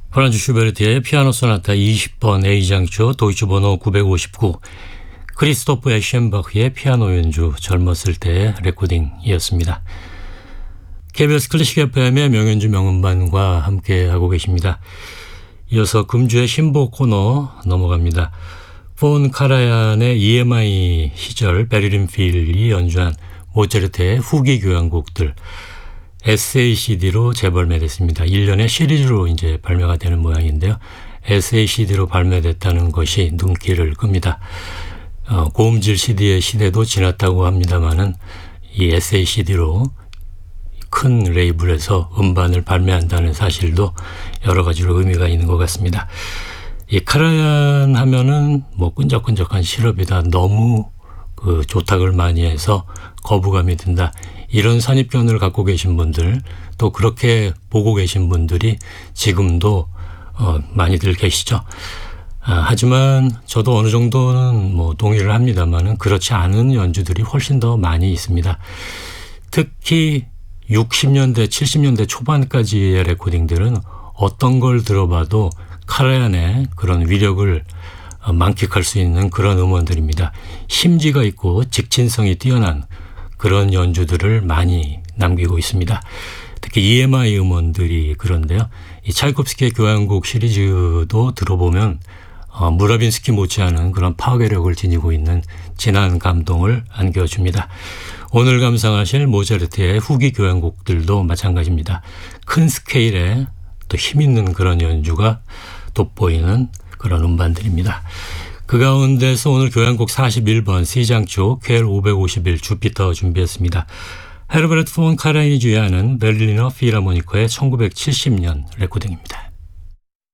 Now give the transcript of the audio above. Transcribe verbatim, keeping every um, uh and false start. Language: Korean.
프란츠 슈베르트의 피아노 소나타 이십 번 A장조 도이치 번호 구백오십구, 크리스토프 에셴바흐의 피아노 연주 젊었을 때의 레코딩이었습니다. 케이비에스 클래식 에프엠의 명연주 명음반과 함께하고 계십니다. 이어서 금주의 신보 코너 넘어갑니다. 폰 카라얀의 이엠아이 시절 베를린 필이 연주한 모차르트의 후기 교향곡들 에스에이씨디로 재발매됐습니다. 일 년에 시리즈로 이제 발매가 되는 모양인데요. 에스에이씨디로 발매됐다는 것이 눈길을 끕니다. 어, 고음질 씨디의 시대도 지났다고 합니다만은 이 에스에이씨디로 큰 레이블에서 음반을 발매한다는 사실도 여러 가지로 의미가 있는 것 같습니다. 이 카라얀 하면은 뭐 끈적끈적한 시럽이다, 너무 그 조탁을 많이 해서 거부감이 든다, 이런 선입견을 갖고 계신 분들, 또 그렇게 보고 계신 분들이 지금도 어, 많이들 계시죠. 아, 하지만 저도 어느 정도는 뭐 동의를 합니다만은 그렇지 않은 연주들이 훨씬 더 많이 있습니다. 특히 육십 년대, 칠십 년대 초반까지의 레코딩들은 어떤 걸 들어봐도 카라얀의 그런 위력을 만끽할 수 있는 그런 음원들입니다. 심지가 있고 직진성이 뛰어난 그런 연주들을 많이 남기고 있습니다. 특히 이엠아이 음원들이 그런데요. 이 차이콥스키의 교향곡 시리즈도 들어보면 어, 무라빈스키 못지않은 그런 파괴력을 지니고 있는 진한 감동을 안겨줍니다. 오늘 감상하실 모차르트의 후기 교향곡들도 마찬가지입니다. 큰 스케일의 또 힘있는 그런 연주가 돋보이는 그런 음반들입니다. 그 가운데서 오늘 교향곡 사십일 번 C장조 퀘일 오백오십일 주피터 준비했습니다. 헤르베르트 폰 카라얀이 주의하는 베를리너 필하모니커의 천구백칠십 년 레코딩입니다.